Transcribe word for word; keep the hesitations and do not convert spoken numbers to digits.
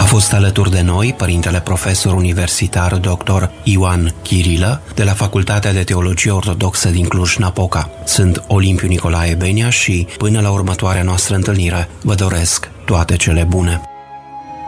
fost alături de noi părintele profesor universitar doctor Ioan Chirilă de la Facultatea de Teologie Ortodoxă din Cluj-Napoca. Sunt Olimpiu Nicolae Benia și până la următoarea noastră întâlnire vă doresc toate cele bune.